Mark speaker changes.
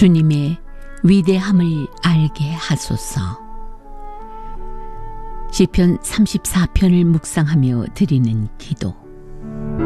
Speaker 1: 주님의 위대함을 알게 하소서. 시편 34편을 묵상하며 드리는 기도.